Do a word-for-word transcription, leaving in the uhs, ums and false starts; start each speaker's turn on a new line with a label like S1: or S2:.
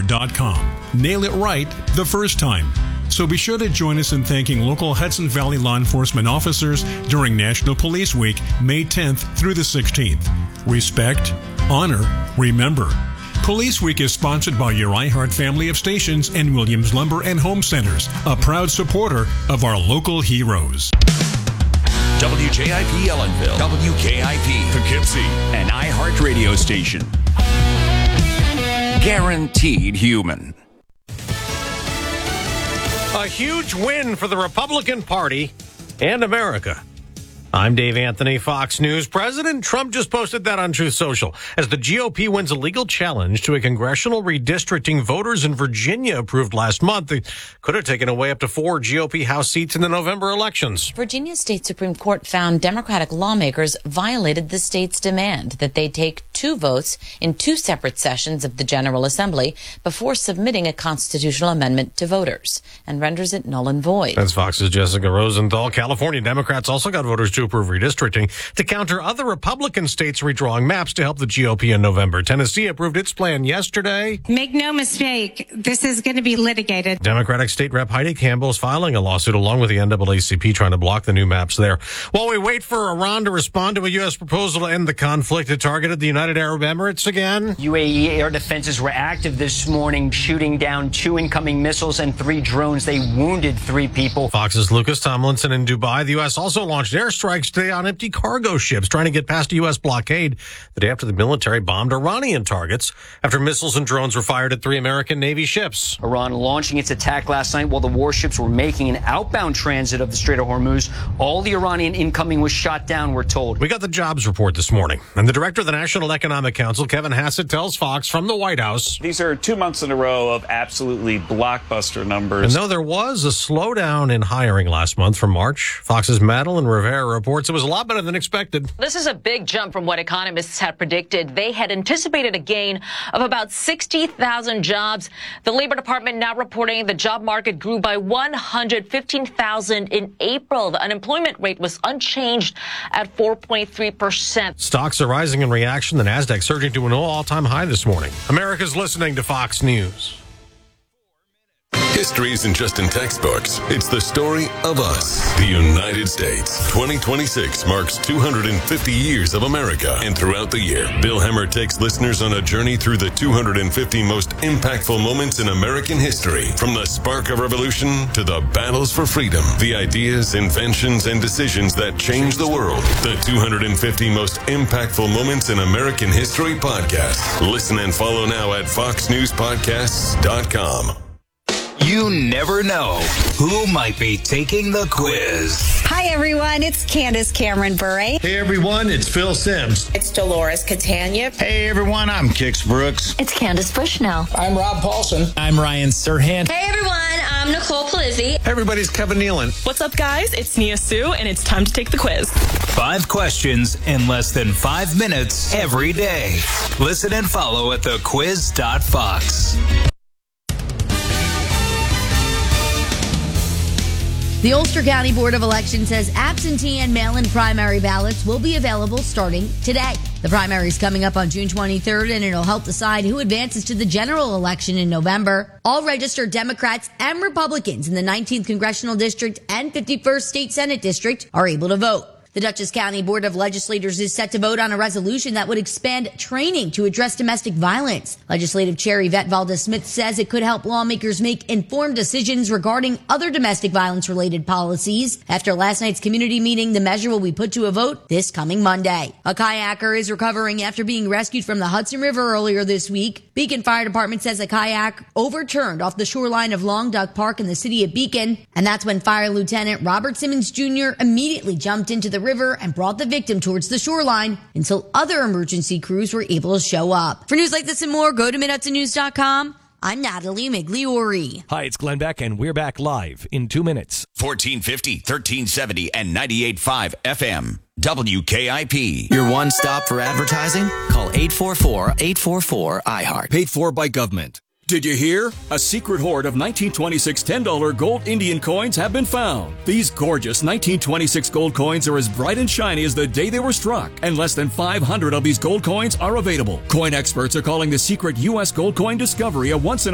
S1: dot com. Nail it right the first time. So be sure to join us in thanking local Hudson Valley law enforcement officers during National Police Week, May tenth through the sixteenth. Respect, honor, remember. Police Week is sponsored by your iHeart family of stations and Williams Lumber and Home Centers, a proud supporter of our local heroes.
S2: W J I P Ellenville, W K I P Poughkeepsie, an iHeart radio station. Guaranteed human.
S3: A huge win for the Republican Party and America. I'm Dave Anthony, Fox News. President Trump just posted that on Truth Social as the G O P wins a legal challenge to a congressional redistricting voters in Virginia approved last month. It could have taken away up to four G O P House seats in the November elections.
S4: Virginia State Supreme Court found Democratic lawmakers violated the state's demand that they take two votes in two separate sessions of the General Assembly before submitting a constitutional amendment to voters, and renders it null and void.
S3: That's Fox's Jessica Rosenthal. California Democrats also got voters to approve redistricting to counter other Republican states redrawing maps to help the G O P in November. Tennessee approved its plan yesterday.
S5: Make no mistake, this is going to be litigated.
S3: Democratic State Rep Heidi Campbell is filing a lawsuit along with the N double A C P trying to block the new maps there. While we wait for Iran to respond to a U S proposal to end the conflict, it targeted the United Arab Emirates again.
S6: U A E air defenses were active this morning, shooting down two incoming missiles and three drones. They wounded three people.
S3: Fox's Lucas Tomlinson in Dubai. The U S also launched airstrikes today on empty cargo ships trying to get past a U S blockade the day after the military bombed Iranian targets after missiles and drones were fired at three American Navy ships.
S6: Iran launching its attack last night while the warships were making an outbound transit of the Strait of Hormuz. All the Iranian incoming was shot down, we're told.
S3: We got the jobs report this morning, and the director of the National Economic Council, Kevin Hassett, tells Fox from the White House.
S7: These are two months in a row of absolutely blockbuster numbers.
S3: And though there was a slowdown in hiring last month from March, Fox's Madeline Rivera reports it was a lot better than expected.
S8: This is a big jump from what economists had predicted. They had anticipated a gain of about sixty thousand jobs. The Labor Department now reporting the job market grew by one hundred fifteen thousand in April. The unemployment rate was unchanged at four point three percent.
S3: Stocks are rising in reaction. The Nasdaq surging to an all-time high this morning. America's listening to Fox News.
S9: History isn't just in textbooks. It's the story of us, the United States. twenty twenty-six marks two hundred fifty years of America. And throughout the year, Bill Hemmer takes listeners on a journey through the two hundred fifty most impactful moments in American history. From the spark of revolution to the battles for freedom, the ideas, inventions, and decisions that changed the world. The two hundred fifty most impactful moments in American history podcast. Listen and follow now at fox news podcasts dot com.
S2: You never know who might be taking the quiz.
S10: Hi, everyone. It's Candace Cameron Bure.
S11: Hey, everyone. It's Phil Sims.
S12: It's Dolores Catania.
S13: Hey, everyone. I'm Kix Brooks.
S14: It's Candace Bushnell.
S15: I'm Rob Paulson.
S16: I'm Ryan Serhant.
S17: Hey, everyone. I'm Nicole Polizzi.
S18: Hey, everybody. It's Kevin Nealon.
S19: What's up, guys? It's Nia Sue, and it's time to take the quiz.
S2: Five questions in less than five minutes every day. Listen and follow at the quiz dot fox.
S20: The Ulster County Board of Elections says absentee and mail-in primary ballots will be available starting today. The primary is coming up on June twenty-third, and it'll help decide who advances to the general election in November. All registered Democrats and Republicans in the nineteenth Congressional District and fifty-first State Senate District are able to vote. The Dutchess County Board of Legislators is set to vote on a resolution that would expand training to address domestic violence. Legislative Chair Yvette Valdez-Smith says it could help lawmakers make informed decisions regarding other domestic violence-related policies. After last night's community meeting, the measure will be put to a vote this coming Monday. A kayaker is recovering after being rescued from the Hudson River earlier this week. Beacon Fire Department says a kayak overturned off the shoreline of Long Duck Park in the city of Beacon, and that's when Fire Lieutenant Robert Simmons Junior immediately jumped into the river and brought the victim towards the shoreline until other emergency crews were able to show up. For news like this and more, go to mid hudson news dot com. I'm Natalie Migliori.
S21: Hi, it's Glenn Beck, and we're back live in two minutes.
S2: fourteen fifty, thirteen seventy, and ninety-eight point five F M. W K I P.
S22: Your one stop for advertising? Call eight four four, eight four four, I heart.
S23: Paid for by government. Did you hear? A secret hoard of nineteen twenty-six ten dollar gold Indian coins have been found. These gorgeous nineteen twenty-six gold coins are as bright and shiny as the day they were struck, and less than five hundred of these gold coins are available. Coin experts are calling the secret U S gold coin discovery a once in a